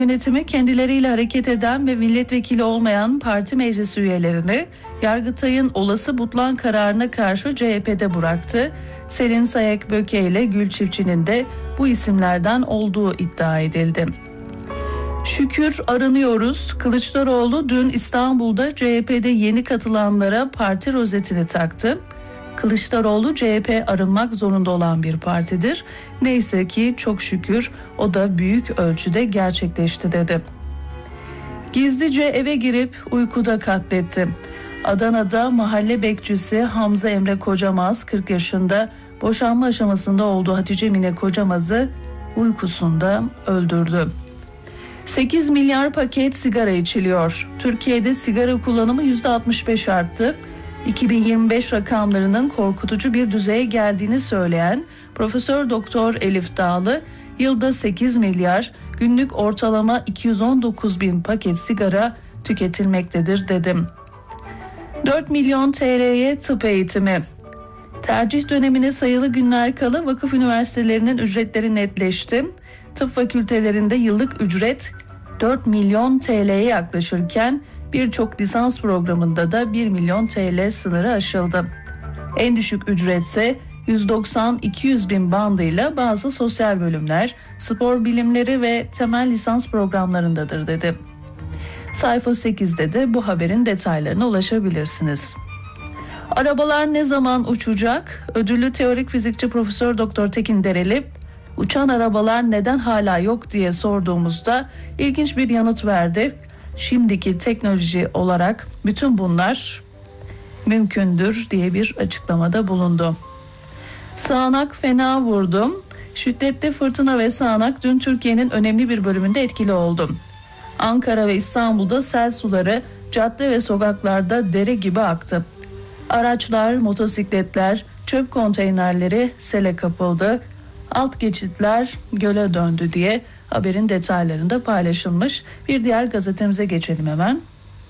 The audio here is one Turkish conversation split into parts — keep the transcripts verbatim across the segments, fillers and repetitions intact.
Yönetimi kendileriyle hareket eden ve milletvekili olmayan parti meclis üyelerini Yargıtay'ın olası butlan kararına karşı C H P'de bıraktı. Selin Sayek-Böke ile Gül Çiftçi'nin de bu isimlerden olduğu iddia edildi. Şükür aranıyoruz. Kılıçdaroğlu dün İstanbul'da C H P'de yeni katılanlara parti rozetini taktı. Kılıçdaroğlu C H P arınmak zorunda olan bir partidir. Neyse ki çok şükür o da büyük ölçüde gerçekleşti dedi. Gizlice eve girip uykuda katletti. Adana'da mahalle bekçisi Hamza Emre Kocamaz kırk yaşında boşanma aşamasında olduğu Hatice Mine Kocamaz'ı uykusunda öldürdü. sekiz milyar paket sigara içiliyor. Türkiye'de sigara kullanımı yüzde altmış beş arttı. iki bin yirmi beş rakamlarının korkutucu bir düzeye geldiğini söyleyen Profesör Doktor Elif Dağlı, yılda sekiz milyar, günlük ortalama iki yüz on dokuz bin paket sigara tüketilmektedir dedim. dört milyon T L'ye tıp eğitimi. Tercih dönemine sayılı günler kala vakıf üniversitelerinin ücretleri netleşti. Tıp fakültelerinde yıllık ücret dört milyon T L'ye yaklaşırken birçok lisans programında da bir milyon T L sınırı aşıldı. En düşük ücretse yüz doksan iki yüz bin bandıyla bazı sosyal bölümler, spor bilimleri ve temel lisans programlarındadır dedi. Sayfa sekizde de bu haberin detaylarına ulaşabilirsiniz. Arabalar ne zaman uçacak? Ödüllü teorik fizikçi Profesör Doktor Tekin Dereli, uçan arabalar neden hala yok diye sorduğumuzda ilginç bir yanıt verdi. Şimdiki teknoloji olarak bütün bunlar mümkündür diye bir açıklamada bulundu. Sağanak fena vurdu. Şiddetli fırtına ve sağanak dün Türkiye'nin önemli bir bölümünde etkili oldu. Ankara ve İstanbul'da sel suları cadde ve sokaklarda dere gibi aktı. Araçlar, motosikletler, çöp konteynerleri sele kapıldı. Alt geçitler göle döndü diye haberin detaylarında paylaşılmış. Bir diğer gazetemize geçelim hemen.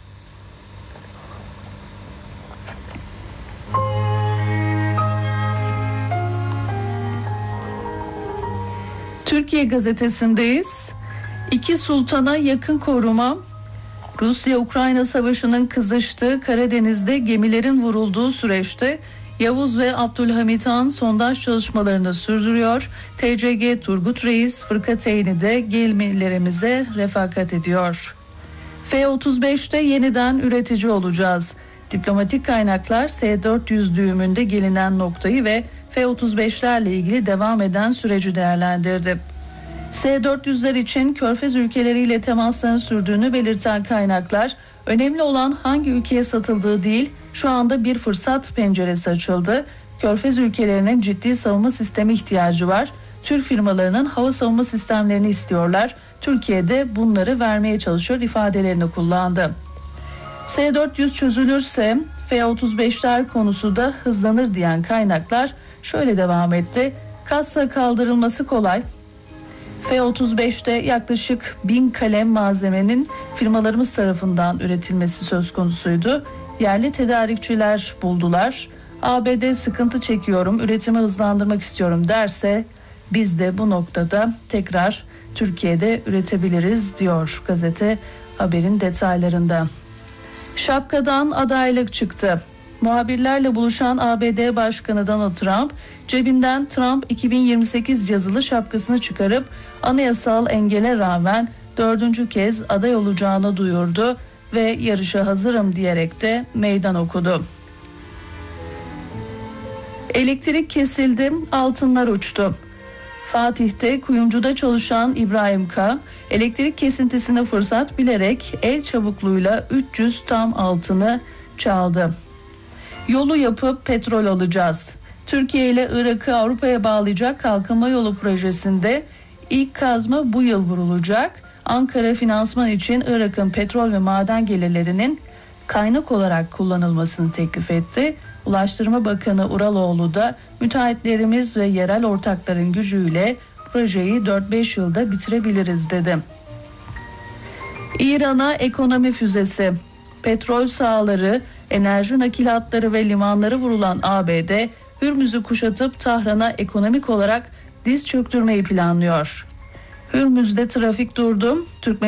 Türkiye gazetesindeyiz. İki sultana yakın koruma. Rusya-Ukrayna savaşının kızıştığı Karadeniz'de gemilerin vurulduğu süreçte Yavuz ve Abdülhamit Han sondaj çalışmalarını sürdürüyor. T C G Turgut Reis fırkateyni de gemilerimize refakat ediyor. F otuz beşte yeniden üretici olacağız. Diplomatik kaynaklar S dört yüz düğümünde gelinen noktayı ve F otuz beşlerle ilgili devam eden süreci değerlendirdi. S dört yüzler için Körfez ülkeleriyle temasların sürdüğünü belirten kaynaklar, önemli olan hangi ülkeye satıldığı değil, şu anda bir fırsat penceresi açıldı. Körfez ülkelerinin ciddi savunma sistemi ihtiyacı var. Türk firmalarının hava savunma sistemlerini istiyorlar. Türkiye'de bunları vermeye çalışıyor ifadelerini kullandı. S dört yüz çözülürse F otuz beşler konusu da hızlanır diyen kaynaklar şöyle devam etti. Kassa kaldırılması kolay. F otuz beşte yaklaşık bin kalem malzemenin firmalarımız tarafından üretilmesi söz konusuydu. Yerli tedarikçiler buldular. A B D sıkıntı çekiyorum, üretimi hızlandırmak istiyorum derse biz de bu noktada tekrar Türkiye'de üretebiliriz diyor gazete haberin detaylarında. Şapkadan adaylık çıktı. Muhabirlerle buluşan A B D Başkanı Donald Trump cebinden Trump iki bin yirmi sekiz yazılı şapkasını çıkarıp anayasal engele rağmen dördüncü kez aday olacağını duyurdu ve yarışa hazırım diyerek de meydan okudu. Elektrik kesildi, altınlar uçtu. Fatih'te kuyumcuda çalışan İbrahim K. elektrik kesintisine fırsat bilerek el çabukluğuyla üç yüz tam altını çaldı. Yolu yapıp petrol alacağız. Türkiye ile Irak'ı Avrupa'ya bağlayacak kalkınma yolu projesinde ilk kazma bu yıl vurulacak. Ankara finansman için Irak'ın petrol ve maden gelirlerinin kaynak olarak kullanılmasını teklif etti. Ulaştırma Bakanı Uraloğlu da müteahhitlerimiz ve yerel ortakların gücüyle projeyi dört beş yılda bitirebiliriz dedi. İran'a ekonomi füzesi. Petrol sahaları, enerji nakilatları ve limanları vurulan A B D, Hürmüz'ü kuşatıp Tahran'a ekonomik olarak diz çöktürmeyi planlıyor. Hürmüz'de trafik durdu. Türkmen